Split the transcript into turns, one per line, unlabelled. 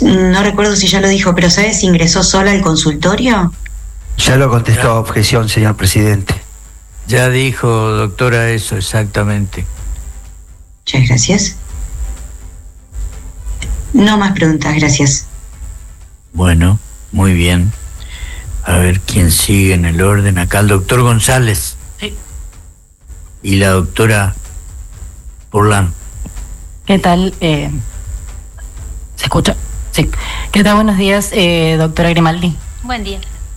No recuerdo si ya lo dijo, pero ¿sabes si ingresó sola al consultorio?
Ya lo contestó a objeción, señor presidente.
Ya dijo, doctora, eso exactamente.
Muchas gracias. No más preguntas, gracias.
Bueno, muy bien. A ver quién sigue en el orden. Acá el doctor González.
Sí.
Y la doctora Burlán.
¿Qué tal? ¿Se escucha? Sí. ¿Qué tal? Buenos días, doctora Grimaldi.
Buen día.